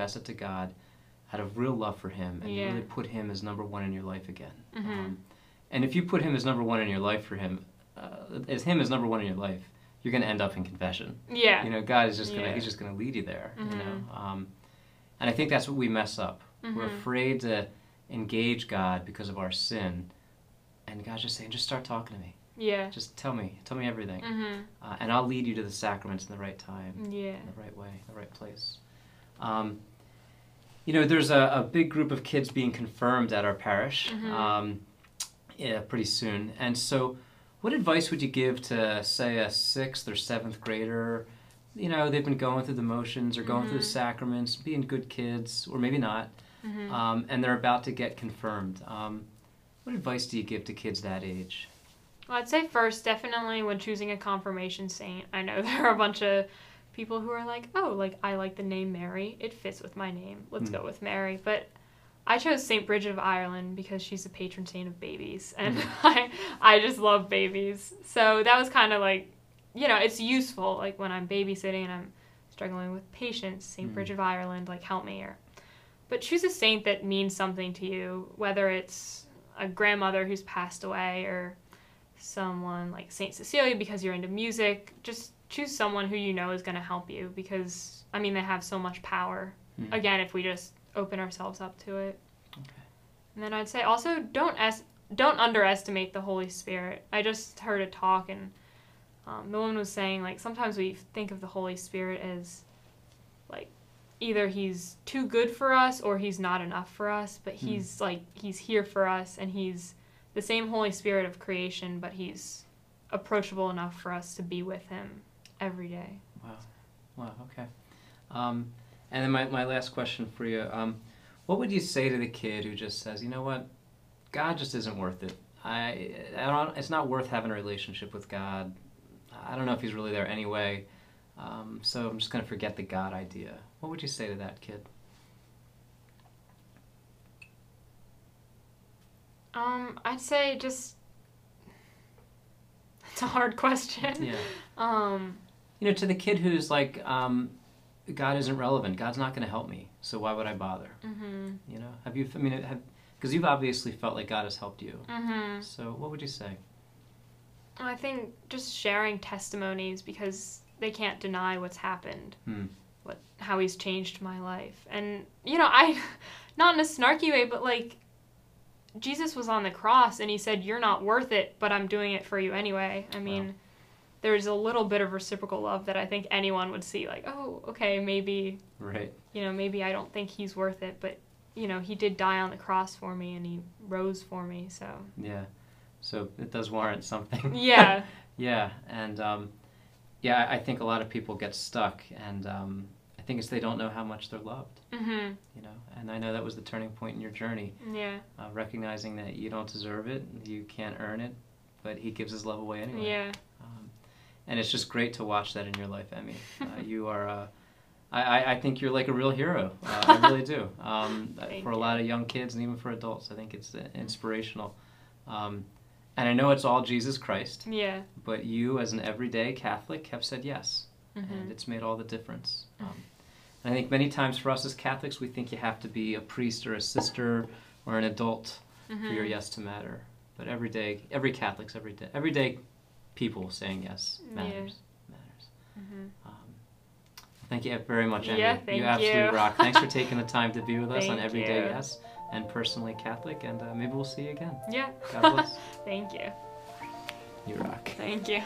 confess it to God out of real love for Him, and you really put Him as number one in your life again. And if you put Him as number one in your life for Him, as Him as number one in your life, you're going to end up in confession. Yeah. You know, God is just He's just going to lead you there, you know. And I think that's what we mess up. We're afraid to engage God because of our sin. And God's just saying, just start talking to me. Yeah. Just tell me everything. And I'll lead you to the sacraments in the right time. Yeah. In the right way, the right place. You know, there's a big group of kids being confirmed at our parish pretty soon. And so what advice would you give to, say, a 6th or 7th grader? You know, they've been going through the motions or going through the sacraments, being good kids, or maybe not, and they're about to get confirmed. What advice do you give to kids that age? Well, I'd say first, definitely when choosing a confirmation saint, I know there are a bunch of people who are like, oh, like, I like the name Mary. It fits with my name. Let's go with Mary. But I chose St. Bridget of Ireland because she's the patron saint of babies, and I just love babies. So that was kind of like, you know, it's useful, like, when I'm babysitting and I'm struggling with patience, St. Bridget of Ireland, like, help me. But choose a saint that means something to you, whether it's a grandmother who's passed away or someone like St. Cecilia because you're into music. Just choose someone who you know is going to help you because, I mean, they have so much power. Again, if we just open ourselves up to it. Okay. And then I'd say also don't underestimate the Holy Spirit. I just heard a talk and the woman was saying, like, sometimes we think of the Holy Spirit as, like, either he's too good for us or he's not enough for us, but he's, like, he's here for us, and he's the same Holy Spirit of creation, but he's approachable enough for us to be with him every day. Wow, okay. And then my last question for you, what would you say to the kid who just says, you know what, God just isn't worth it. It's not worth having a relationship with God. I don't know if he's really there anyway, so I'm just going to forget the God idea. What would you say to that kid? I'd say just, it's a hard question. Yeah. You know, to the kid who's like, God isn't relevant. God's not going to help me, so why would I bother? You know, because you've obviously felt like God has helped you. So what would you say? I think just sharing testimonies, because they can't deny what's happened, how he's changed my life. And, you know, not in a snarky way, but, like, Jesus was on the cross and he said, you're not worth it, but I'm doing it for you anyway. I mean, there's a little bit of reciprocal love that I think anyone would see, like, oh, okay, maybe, you know, maybe I don't think he's worth it, but, you know, he did die on the cross for me and he rose for me, so. Yeah, so it does warrant something. Yeah. Yeah, and, yeah, I think a lot of people get stuck, and I think it's they don't know how much they're loved. You know, and I know that was the turning point in your journey. Yeah. Recognizing that you don't deserve it, you can't earn it, but he gives his love away anyway. Yeah. And it's just great to watch that in your life, Emmy. You are, I think you're like a real hero. I really do. For a lot of young kids and even for adults, I think it's inspirational. And I know it's all Jesus Christ. Yeah. But you, as an everyday Catholic, have said yes. And it's made all the difference. And I think many times for us as Catholics, we think you have to be a priest or a sister or an adult for your yes to matter. But every day people saying yes matters. Thank you very much, Emmy. Yeah, thank you absolutely rock. Thanks for taking the time to be with us on Everyday Yes and Personally Catholic, and maybe we'll see you again. Yeah. God bless. Thank you. You rock. Thank you.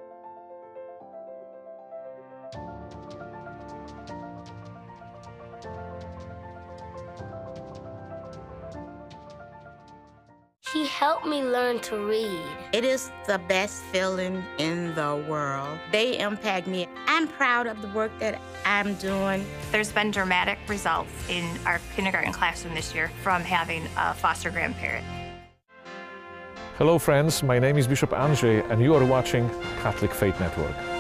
He helped me learn to read. It is the best feeling in the world. They impact me. I'm proud of the work that I'm doing. There's been dramatic results in our kindergarten classroom this year from having a foster grandparent. Hello friends, my name is Bishop Andrzej and you are watching Catholic Faith Network.